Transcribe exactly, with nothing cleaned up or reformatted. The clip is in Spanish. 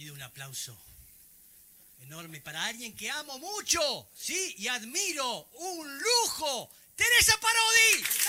pido un aplauso enorme para alguien que amo mucho, ¿sí? Y admiro, un lujo, Teresa Parodi.